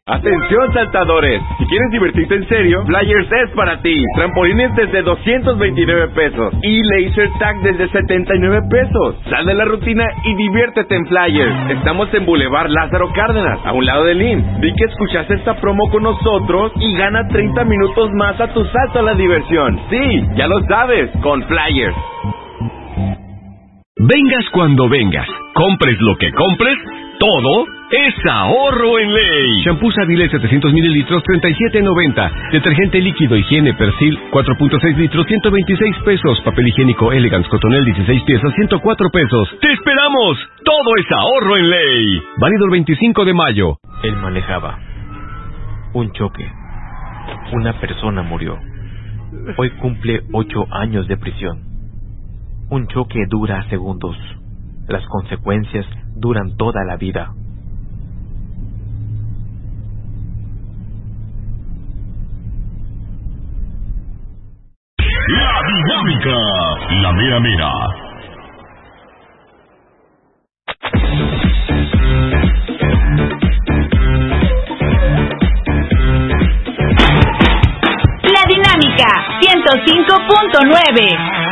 Atención saltadores, si quieres divertirte en serio, Flyers es para ti. Trampolines desde 229 pesos y laser tag desde 79 pesos. Sal de la rutina y diviértete en Flyers. Estamos en Boulevard Lázaro Cárdenas, a un lado del IMSS. Di que escuchaste esta promo con nosotros y gana 30 minutos más a tu salto a la diversión. Sí, ya lo sabes, con Flyers. Vengas cuando vengas, compres lo que compres, todo es ahorro en ley. Shampoo Savilé 700 mililitros, 37.90. Detergente líquido higiene Persil, 4.6 litros, 126 pesos. Papel higiénico Elegance Cotonel, 16 piezas, 104 pesos. ¡Te esperamos! Todo es ahorro en ley. Válido el 25 de mayo. Él manejaba. Un choque. Una persona murió. Hoy cumple 8 años de prisión. Un choque dura segundos. Las consecuencias duran toda la vida. La dinámica, la mera mera. La dinámica 105.9.